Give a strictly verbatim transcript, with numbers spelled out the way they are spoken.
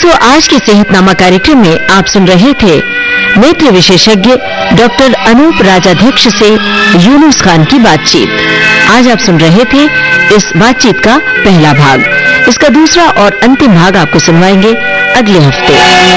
दोस्तों, आज के सेहतनामा कार्यक्रम में आप सुन रहे थे नेत्र विशेषज्ञ डॉक्टर अनूप राजाध्यक्ष से यूनुस खान की बातचीत। आज आप सुन रहे थे इस बातचीत का पहला भाग। इसका दूसरा और अंतिम भाग आपको सुनवाएंगे अगले हफ्ते।